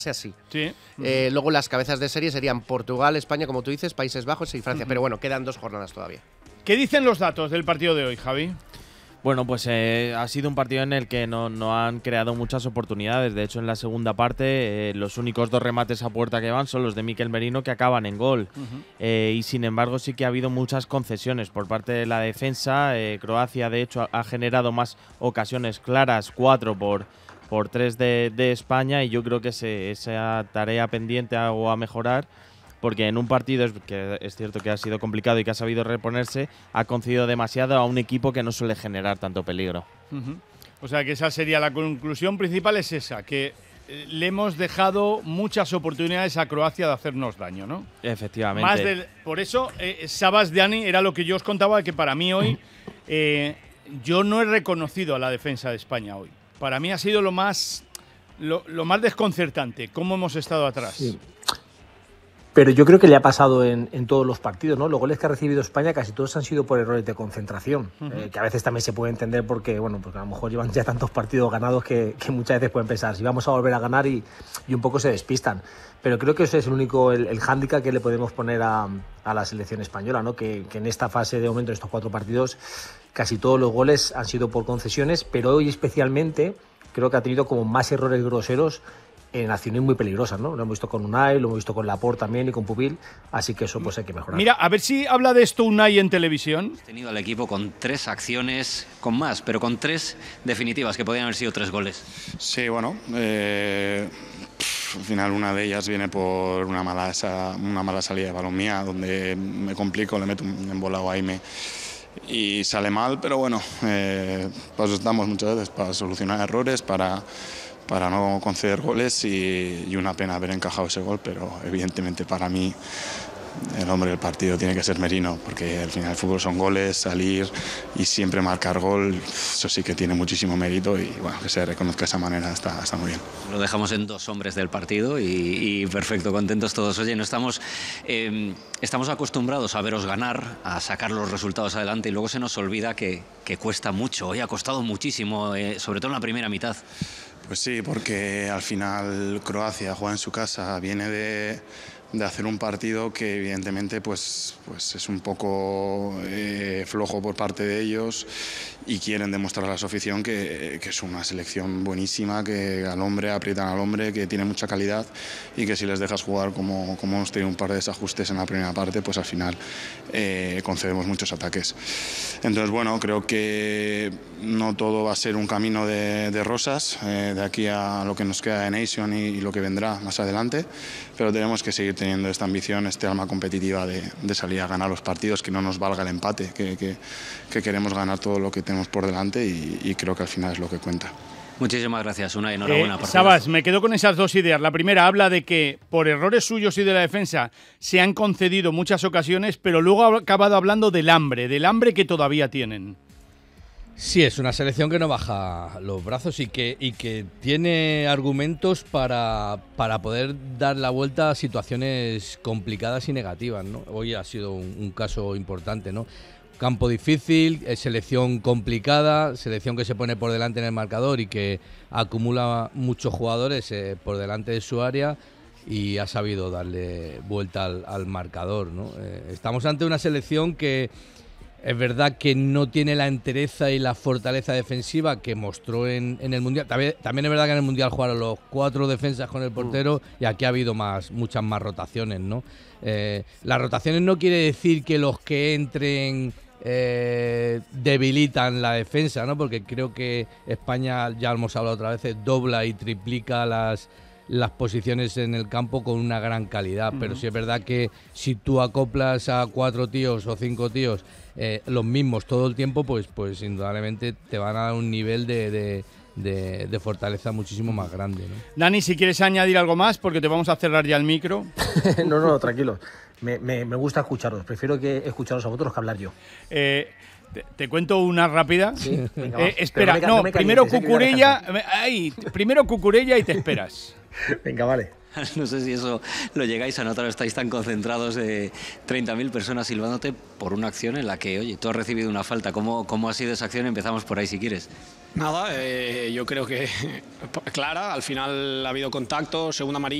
así. Sí. Luego las cabezas de serie serían Portugal, España, como tú dices, Países Bajos y Francia. Pero bueno, quedan 2 jornadas todavía. ¿Qué dicen los datos del partido de hoy, Javi? Bueno, pues ha sido un partido en el que no han creado muchas oportunidades. De hecho, en la segunda parte, los únicos 2 remates a puerta que van son los de Mikel Merino, que acaban en gol. Y sin embargo, sí que ha habido muchas concesiones por parte de la defensa. Croacia, de hecho, ha generado más ocasiones claras, 4 por 3 de España. Y yo creo que esa tarea pendiente o a mejorar, porque en un partido que es cierto que ha sido complicado y que ha sabido reponerse, ha concedido demasiado a un equipo que no suele generar tanto peligro. O sea que esa sería la conclusión principal, es esa, que le hemos dejado muchas oportunidades a Croacia de hacernos daño, ¿no? Efectivamente. Por eso, Sabas, Dani, era lo que yo os contaba, que para mí hoy yo no he reconocido a la defensa de España hoy. Para mí ha sido lo más desconcertante, cómo hemos estado atrás. Sí. Pero yo creo que le ha pasado en todos los partidos, ¿no? Los goles que ha recibido España casi todos han sido por errores de concentración, que a veces también se puede entender porque a lo mejor llevan ya tantos partidos ganados que muchas veces pueden pensar si vamos a volver a ganar y un poco se despistan. Pero creo que ese es el único el hándicap que le podemos poner a la selección española, ¿no? Que en esta fase de momento, en estos 4 partidos, casi todos los goles han sido por concesiones, pero hoy especialmente creo que ha tenido como más errores groseros en acciones muy peligrosas, ¿no? Lo hemos visto con Unai, lo hemos visto con Laporte también y con Pubil, así que eso pues hay que mejorar. Mira, a ver si habla de esto Unai en televisión. Hemos tenido al equipo con 3 acciones, con más, pero con 3 definitivas, que podían haber sido 3 goles. Sí, bueno, al final una de ellas viene por una mala salida de balón mía, donde me complico, le meto un embolado a Aime y sale mal, pero bueno, pues estamos muchas veces para solucionar errores, para no conceder goles y una pena haber encajado ese gol, pero evidentemente para mí el hombre del partido tiene que ser Merino, porque al final el fútbol son goles, salir y siempre marcar gol, eso sí que tiene muchísimo mérito y bueno, que se reconozca de esa manera está muy bien. Lo dejamos en 2 hombres del partido y perfecto, contentos todos. Oye, no estamos acostumbrados a veros ganar, a sacar los resultados adelante y luego se nos olvida que cuesta mucho. Hoy ha costado muchísimo, sobre todo en la primera mitad. Pues sí, porque al final Croacia juega en su casa, viene de hacer un partido que evidentemente pues es un poco flojo por parte de ellos y quieren demostrar a la afición que es una selección buenísima, que al hombre aprietan al hombre, que tiene mucha calidad y que si les dejas jugar como hemos tenido un par de desajustes en la primera parte, pues al final concedemos muchos ataques. Entonces bueno, creo que no todo va a ser un camino de rosas de aquí a lo que nos queda de Nation y lo que vendrá más adelante, pero tenemos que seguir teniendo esta ambición, este alma competitiva de salir a ganar los partidos, que no nos valga el empate, que queremos ganar todo lo que tenemos por delante y creo que al final es lo que cuenta. Muchísimas gracias, una enhorabuena. Sabas, me quedo con esas 2 ideas. La primera habla de que por errores suyos y de la defensa se han concedido muchas ocasiones, pero luego ha acabado hablando del hambre que todavía tienen. Sí, es una selección que no baja los brazos y que tiene argumentos para poder dar la vuelta a situaciones complicadas y negativas, ¿no? Hoy ha sido un caso importante, ¿no? Campo difícil, selección complicada, selección que se pone por delante en el marcador y que acumula muchos jugadores por delante de su área y ha sabido darle vuelta al marcador, ¿no? Estamos ante una selección que es verdad que no tiene la entereza y la fortaleza defensiva que mostró en el Mundial. También es verdad que en el Mundial jugaron los 4 defensas con el portero y aquí ha habido muchas más rotaciones, ¿no? Las rotaciones no quiere decir que los que entren debilitan la defensa, ¿no? Porque creo que España, ya hemos hablado otra vez, dobla y triplica las posiciones en el campo con una gran calidad, pero sí es verdad que si tú acoplas a 4 tíos o 5 tíos los mismos todo el tiempo, pues indudablemente te van a dar un nivel de fortaleza muchísimo más grande, ¿no? Dani, si quieres añadir algo más, porque te vamos a cerrar ya el micro. No, tranquilo. Me gusta escucharos. Prefiero que escucharos a vosotros que hablar yo. Te cuento una rápida. Sí, venga, espera, primero Cucurella. Primero Cucurella y te esperas. Venga, vale. No sé si eso lo llegáis a notar, estáis tan concentrados de 30.000 personas silbándote por una acción en la que, oye, tú has recibido una falta. ¿Cómo ha sido esa acción? Empezamos por ahí si quieres. Nada, yo creo que clara, al final ha habido contacto, segunda amarilla.